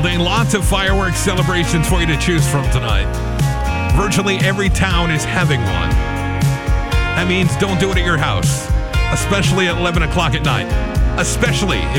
Lots of fireworks celebrations for you to choose from tonight. Virtually every town is having one. That means don't do it at your house, especially at 11 o'clock at night. Especially if